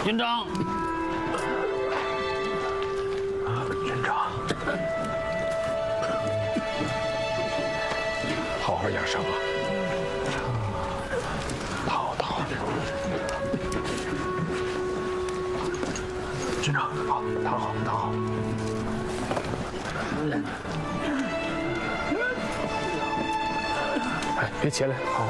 军长。 军长，好好养伤啊！躺。军长，好，躺好。哎，别起来，好。